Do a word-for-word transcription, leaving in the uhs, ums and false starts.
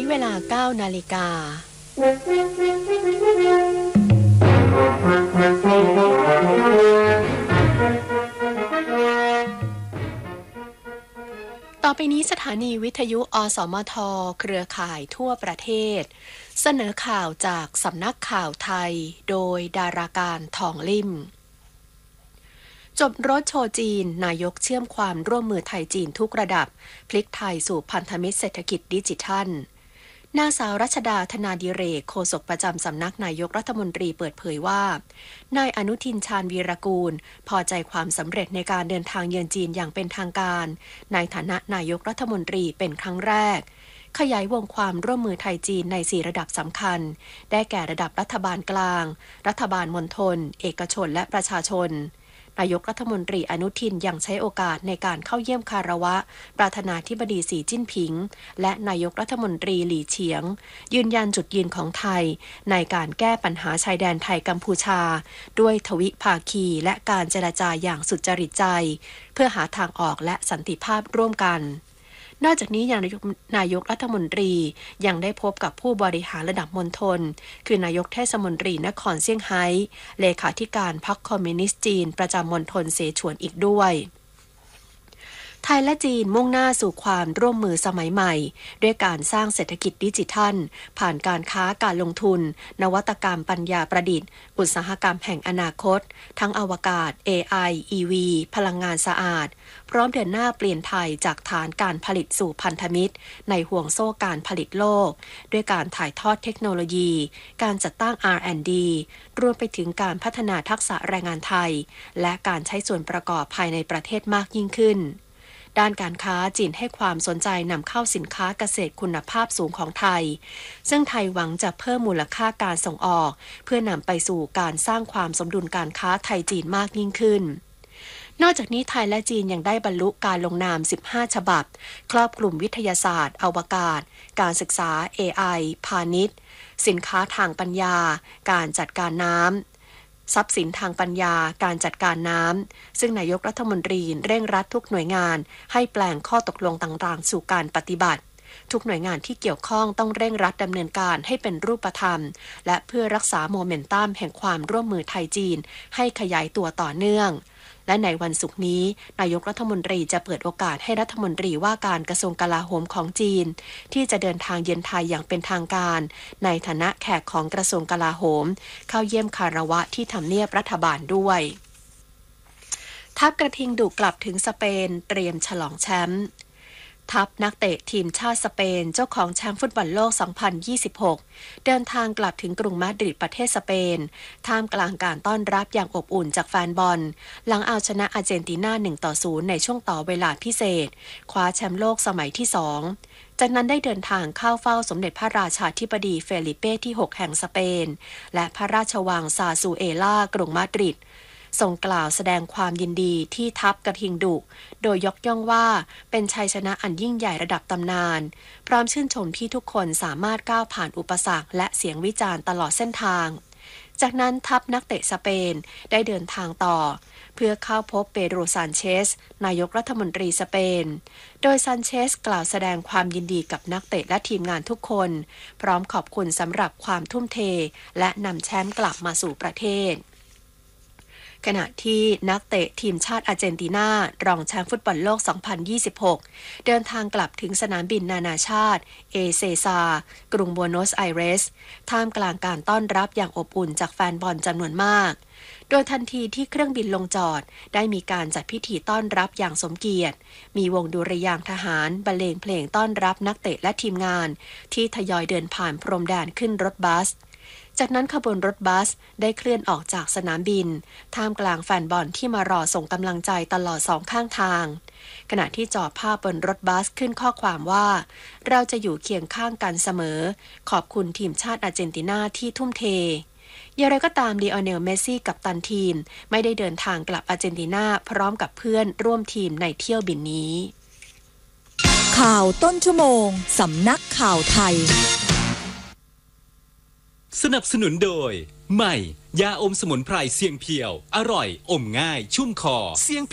เวลา เก้า นาฬิกาต่อไปนี้สถานีวิทยุอสมทเครือข่ายทั่วประเทศเสนอข่าวจากสำนักข่าวไทยโดยดาราการทองลิ่มจบรถโชว์จีนนายกเชื่อมความร่วมมือไทยจีนทุกระดับพลิกไทยสู่พันธมิตรเศรษฐกิจดิจิทัลนางสาวรัชดาธนาดิเรกโฆษกประจำสำนักนายกรัฐมนตรีเปิดเผยว่านายอนุทินชาญวีรกูลพอใจความสำเร็จในการเดินทางเยือนจีนอย่างเป็นทางการในฐานะนายกรัฐมนตรีเป็นครั้งแรกขยายวงความร่วมมือไทยจีนในสี่ระดับสำคัญได้แก่ระดับรัฐบาลกลางรัฐบาลมณฑลเอกชนและประชาชนนายกรัฐมนตรีอนุทินยังใช้โอกาสในการเข้าเยี่ยมคารวะประธานาธิบดีสีจิ้นผิงและนายกรัฐมนตรีหลี่เฉียงยืนยันจุดยืนของไทยในการแก้ปัญหาชายแดนไทยกัมพูชาด้วยทวิภาคีและการเจรจาอย่างสุจริตใจเพื่อหาทางออกและสันติภาพร่วมกันนอกจากนี้นายกนายกรัฐมนตรียังได้พบกับผู้บริหารระดับมณฑลคือนายกเทศมนตรีนครเซี่ยงไฮ้เลขาธิการพรรคคอมมิวนิสต์จีนประจำมณฑลเสฉวนอีกด้วยไทยและจีนมุ่งหน้าสู่ความร่วมมือสมัยใหม่ด้วยการสร้างเศรษฐกิจดิจิทัลผ่านการค้าการลงทุนนวัตกรรมปัญญาประดิษฐ์อุตสาหกรรมแห่งอนาคตทั้งอวกาศ เอ ไอ อี วี พลังงานสะอาดพร้อมเดินหน้าเปลี่ยนไทยจากฐานการผลิตสู่พันธมิตรในห่วงโซ่การผลิตโลกด้วยการถ่ายทอดเทคโนโลยีการจัดตั้ง อาร์ แอนด์ ดี รวมไปถึงการพัฒนาทักษะแรงงานไทยและการใช้ส่วนประกอบภายในประเทศมากยิ่งขึ้นด้านการค้าจีนให้ความสนใจนำเข้าสินค้าเกษตรคุณภาพสูงของไทยซึ่งไทยหวังจะเพิ่มมูลค่าการส่งออกเพื่อนำไปสู่การสร้างความสมดุลการค้าไทยจีนมากยิ่งขึ้นนอกจากนี้ไทยและจีนยังได้บรรลุการลงนามสิบห้าฉบับครอบคลุมวิทยาศาสตร์อวกาศการศึกษา เอ ไอ พาณิชย์สินค้าทางปัญญาการจัดการน้ำทรัพย์สินทางปัญญาการจัดการน้ำซึ่งนายกรัฐมนตรีเร่งรัดทุกหน่วยงานให้แปลงข้อตกลงต่างๆสู่การปฏิบัติทุกหน่วยงานที่เกี่ยวข้องต้องเร่งรัดดำเนินการให้เป็นรูปธรรมและเพื่อรักษาโมเมนตัมแห่งความร่วมมือไทยจีนให้ขยายตัวต่อเนื่องและในวันศุกร์นี้นายกรัฐมนตรีจะเปิดโอกาสให้รัฐมนตรีว่าการกระทรวงกลาโหมของจีนที่จะเดินทางเยือนไทยอย่างเป็นทางการในฐานะแขกของกระทรวงกลาโหมเข้าเยี่ยมคารวะที่ทำเนียบรัฐบาลด้วยทัพกระทิงดุกลับถึงสเปนเตรียมฉลองแชมป์ทัพนักเตะทีมชาติสเปนเจ้าของแชมป์ฟุตบอลโลก สองพันยี่สิบหก เดินทางกลับถึงกรุงมาดริดประเทศสเปนท่ามกลางการต้อนรับอย่างอบอุ่นจากแฟนบอลหลังเอาชนะอาร์เจนตินา หนึ่งต่อศูนย์ ในช่วงต่อเวลาพิเศษคว้าแชมป์โลกสมัยที่สองจากนั้นได้เดินทางเข้าเฝ้าสมเด็จพระราชาธิบดีเฟลิเป้ที่หกแห่งสเปนและพระราชวังซาซูเอลากรุงมาดริดทรงกล่าวแสดงความยินดีที่ทัพกระทิงดุโดยยกย่องว่าเป็นชัยชนะอันยิ่งใหญ่ระดับตำนานพร้อมชื่นชมที่ทุกคนสามารถก้าวผ่านอุปสรรคและเสียงวิจารณ์ตลอดเส้นทางจากนั้นทัพนักเตะสเปนได้เดินทางต่อเพื่อเข้าพบเปโดรซานเชสนายกรัฐมนตรีสเปนโดยซานเชสกล่าวแสดงความยินดีกับนักเตะและทีมงานทุกคนพร้อมขอบคุณสำหรับความทุ่มเทและนำแชมป์กลับมาสู่ประเทศขณะที่นักเตะทีมชาติอาร์เจนตินารองแชมป์ฟุตบอลโลก สองพันยี่สิบหก เดินทางกลับถึงสนามบินนานาชาติเอเซซากรุงบัวโนสไอเรสท่ามกลางการต้อนรับอย่างอบอุ่นจากแฟนบอลจำนวนมากโดยทันทีที่เครื่องบินลงจอดได้มีการจัดพิธีต้อนรับอย่างสมเกียรติมีวงดุริยางค์ทหารบรรเลงเพลงต้อนรับนักเตะและทีมงานที่ทยอยเดินผ่านพรมแดนขึ้นรถบัสจากนั้นขบวนรถบัสได้เคลื่อนออกจากสนามบินท่ามกลางแฟนบอลที่มารอส่งกำลังใจตลอดสองข้างทางขณะที่จอภาพบนรถบัสขึ้นข้อความว่าเราจะอยู่เคียงข้างกันเสมอขอบคุณทีมชาติอาร์เจนตินาที่ทุ่มเทอย่างไรก็ตามลีโอเนลเมสซี่กัปตันทีมไม่ได้เดินทางกลับอาร์เจนตินาพร้อมกับเพื่อนร่วมทีมในเที่ยวบินนี้ข่าวต้นชั่วโมงสำนักข่าวไทยสนับสนุนโดยใหม่ยาอมสมุนไพรเสียงเพียวอร่อยอมง่ายชุ่มคอเสียง